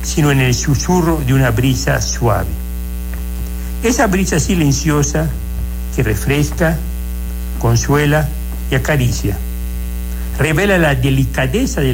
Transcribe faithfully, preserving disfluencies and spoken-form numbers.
sino en el susurro de una brisa suave. Esa brisa silenciosa que refresca, consuela y acaricia. Revela la delicadeza de